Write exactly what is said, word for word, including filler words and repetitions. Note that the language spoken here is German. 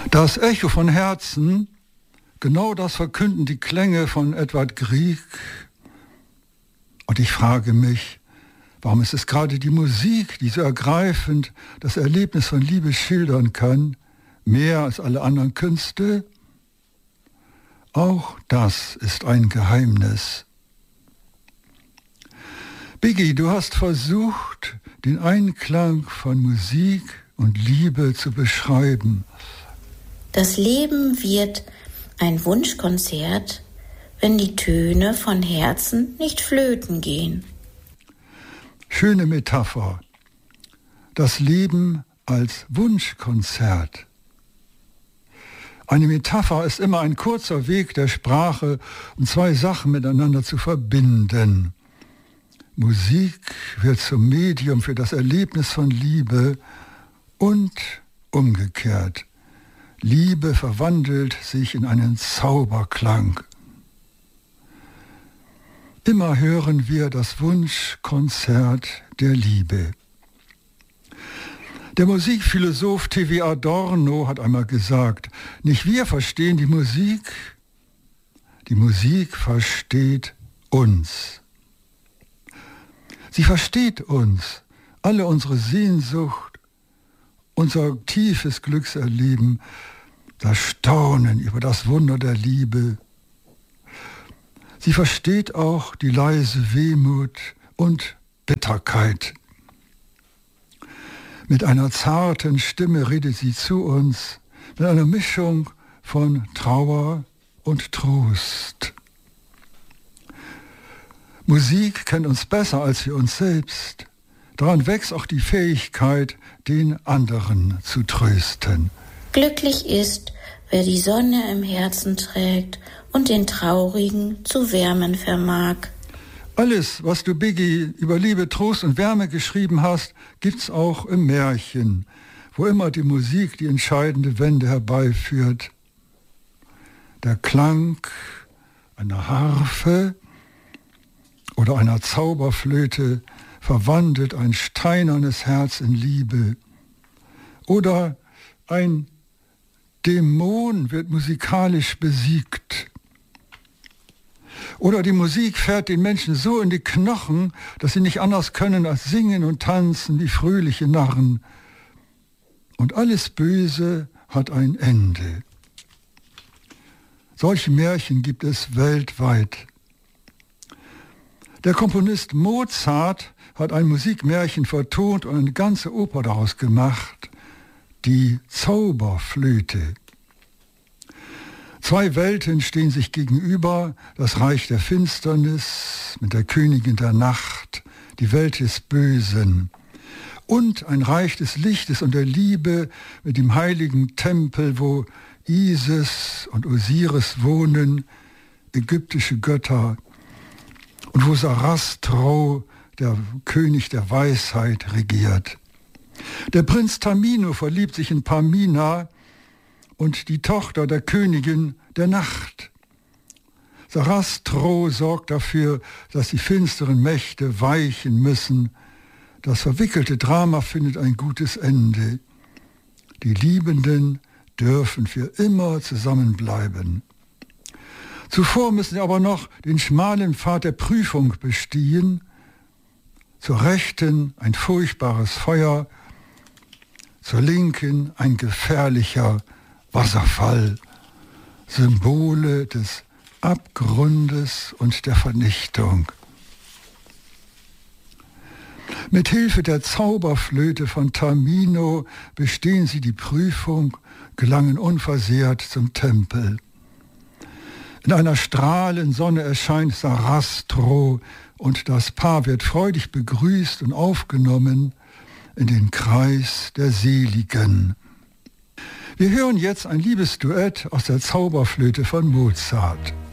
Das Echo von Herzen, genau das verkünden die Klänge von Edvard Grieg. Und ich frage mich, warum ist es gerade die Musik, die so ergreifend das Erlebnis von Liebe schildern kann, mehr als alle anderen Künste? Auch das ist ein Geheimnis. Biggie, du hast versucht, den Einklang von Musik und Liebe zu beschreiben. Das Leben wird ein Wunschkonzert, wenn die Töne von Herzen nicht flöten gehen. Schöne Metapher. Das Leben als Wunschkonzert. Eine Metapher ist immer ein kurzer Weg der Sprache, um zwei Sachen miteinander zu verbinden. Musik wird zum Medium für das Erlebnis von Liebe und umgekehrt. Liebe verwandelt sich in einen Zauberklang. Immer hören wir das Wunschkonzert der Liebe. Der Musikphilosoph T W Adorno hat einmal gesagt, nicht wir verstehen die Musik, die Musik versteht uns. Sie versteht uns, alle unsere Sehnsucht, unser tiefes Glückserleben, das Staunen über das Wunder der Liebe. Sie versteht auch die leise Wehmut und Bitterkeit. Mit einer zarten Stimme redet sie zu uns, mit einer Mischung von Trauer und Trost. Musik kennt uns besser als wir uns selbst. Daran wächst auch die Fähigkeit, den anderen zu trösten. Glücklich ist, wer die Sonne im Herzen trägt und den Traurigen zu wärmen vermag. Alles, was du, Biggie, über Liebe, Trost und Wärme geschrieben hast, gibt's auch im Märchen, wo immer die Musik die entscheidende Wende herbeiführt. Der Klang einer Harfe oder einer Zauberflöte verwandelt ein steinernes Herz in Liebe. Oder ein Dämon wird musikalisch besiegt. Oder die Musik fährt den Menschen so in die Knochen, dass sie nicht anders können als singen und tanzen wie fröhliche Narren. Und alles Böse hat ein Ende. Solche Märchen gibt es weltweit. Der Komponist Mozart hat ein Musikmärchen vertont und eine ganze Oper daraus gemacht, die Zauberflöte. Zwei Welten stehen sich gegenüber, das Reich der Finsternis mit der Königin der Nacht, die Welt des Bösen, und ein Reich des Lichtes und der Liebe mit dem heiligen Tempel, wo Isis und Osiris wohnen, ägyptische Götter, und wo Sarastro, der König der Weisheit, regiert. Der Prinz Tamino verliebt sich in Pamina und die Tochter der Königin der Nacht. Sarastro sorgt dafür, dass die finsteren Mächte weichen müssen. Das verwickelte Drama findet ein gutes Ende. Die Liebenden dürfen für immer zusammenbleiben. Zuvor müssen sie aber noch den schmalen Pfad der Prüfung bestehen. Zur Rechten ein furchtbares Feuer, zur Linken ein gefährlicher Wasserfall, Symbole des Abgrundes und der Vernichtung. Mit Hilfe der Zauberflöte von Tamino bestehen sie die Prüfung, gelangen unversehrt zum Tempel. In einer strahlenden Sonne erscheint Sarastro und das Paar wird freudig begrüßt und aufgenommen in den Kreis der Seligen. Wir hören jetzt ein Liebesduett aus der Zauberflöte von Mozart.